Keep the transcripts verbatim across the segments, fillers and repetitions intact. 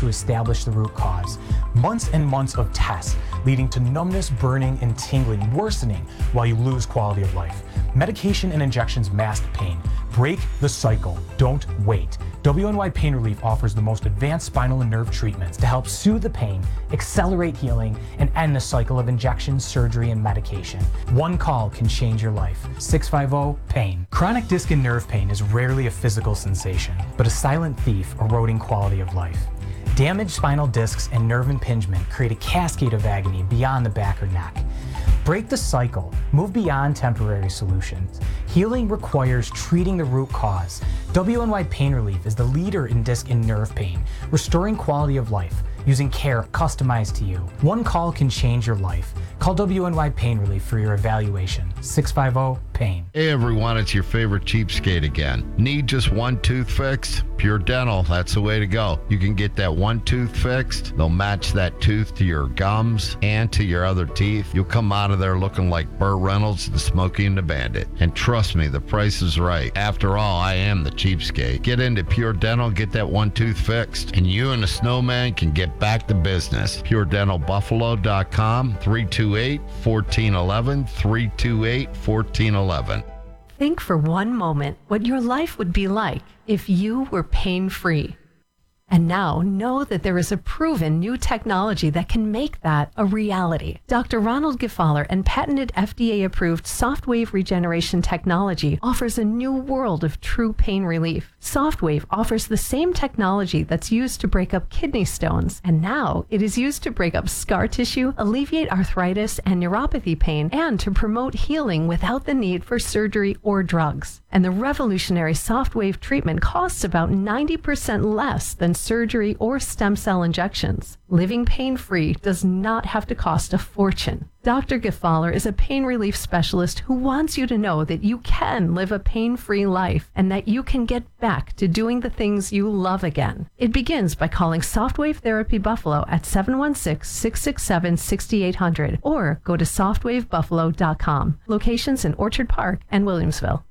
to establish the root cause. Months and months of tests leading to numbness, burning, and tingling worsening while you lose quality of life. Medication and injections mask pain. Break the cycle. Don't wait. W N Y Pain Relief offers the most advanced spinal and nerve treatments to help soothe the pain, accelerate healing, and end the cycle of injections, surgery, and medication. One call can change your life. six five zero PAIN. Chronic disc and nerve pain is rarely a physical sensation, but a silent thief eroding quality of life. Damaged spinal discs and nerve impingement create a cascade of agony beyond the back or neck. Break the cycle. Move beyond temporary solutions. Healing requires treating the root cause. W N Y Pain Relief is the leader in disc and nerve pain, restoring quality of life using care customized to you. One call can change your life. Call W N Y Pain Relief for your evaluation. six five zero PAIN. Hey everyone, it's your favorite cheapskate again. Need just one tooth fixed? Pure Dental, that's the way to go. You can get that one tooth fixed. They'll match that tooth to your gums and to your other teeth. You'll come out of there looking like Burt Reynolds, the Smokey and the Bandit. And trust me, the price is right. After all, I am the cheapskate. Get into Pure Dental, get that one tooth fixed, and you and the snowman can get back to business. pure dental buffalo dot com, three two eight, one four one one, three two eight, one four one one. Think for one moment what your life would be like if you were pain-free. And now know that there is a proven new technology that can make that a reality. Doctor Ronald Gefaller and patented F D A-approved SoftWave regeneration technology offers a new world of true pain relief. SoftWave offers the same technology that's used to break up kidney stones, and now it is used to break up scar tissue, alleviate arthritis and neuropathy pain, and to promote healing without the need for surgery or drugs. And the revolutionary SoftWave treatment costs about ninety percent less than surgery or stem cell injections. Living pain-free does not have to cost a fortune. Doctor Gefaller is a pain relief specialist who wants you to know that you can live a pain-free life and that you can get back to doing the things you love again. It begins by calling SoftWave Therapy Buffalo at seven one six, six six seven, six eight zero zero or go to softwave buffalo dot com. Locations in Orchard Park and Williamsville.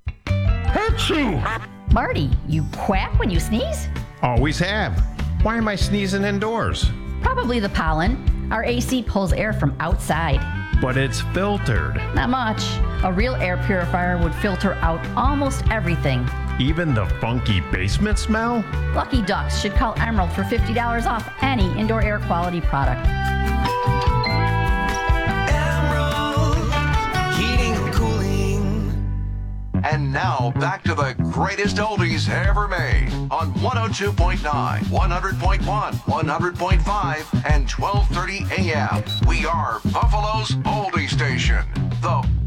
Achoo! Marty, you quack when you sneeze? Always have. Why am I sneezing indoors? Probably the pollen. Our A C pulls air from outside. But it's filtered. Not much. A real air purifier would filter out almost everything. Even the funky basement smell? Lucky Ducks should call Emerald for fifty dollars off any indoor air quality product. And now, back to the greatest oldies ever made on one oh two point nine, one hundred point one, one hundred point five, and twelve thirty A M. We are Buffalo's oldie station, the